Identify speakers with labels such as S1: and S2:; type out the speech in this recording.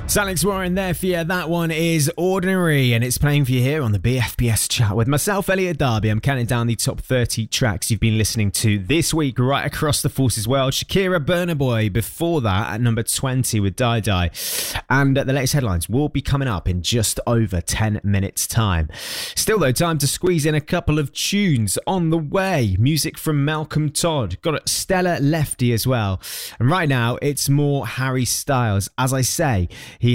S1: Alex Warren there for you. That one is Ordinary, and it's playing for you here on the BFBS chat with myself, Elliot Darby. I'm counting down the top 30 tracks you've been listening to this week right across the Forces world. Shakira, Burna Boy before that at number 20 with Die Die. And the latest headlines will be coming up in just over 10 minutes time. Still though, time to squeeze in a couple of tunes on the way. Music from Malcolm Todd. Got Stella Lefty as well. And right now it's more Harry Styles. As I say, he